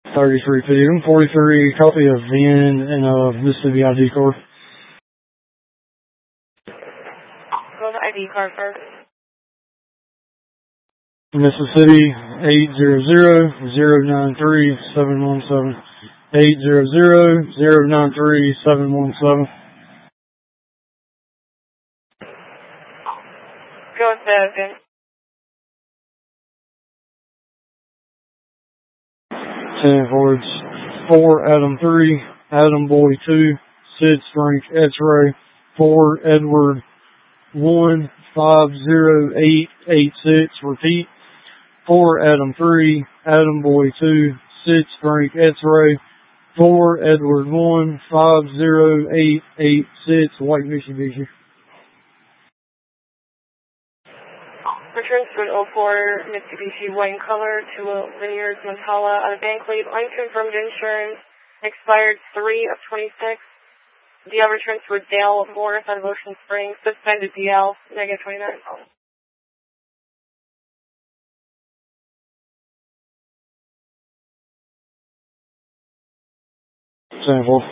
33 PM, 43, copy of VIN and Mississippi ID card. Go to ID card first. Mississippi 800-093-717. 800-093-717. Go with the VIN. 10 forwards. 4 Adam 3, Adam Boy 2, Sid Frank X-Ray, 4 Edward 1, 50886. Repeat. 4 Adam 3, Adam Boy 2, Sid Frank X-Ray, 4 Edward 1, 50886. White Mitsubishi. Returns to an 04 Mitsubishi white in color to a Linears Montala on a bank lead, unconfirmed insurance, expired 3/26. DL returns to a Dale Morris on Ocean Springs, suspended DL, -29. Sample.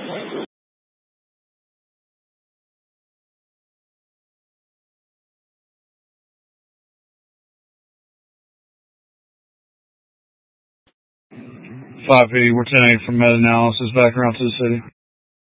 We're 10-8 from med analysis back around to the city.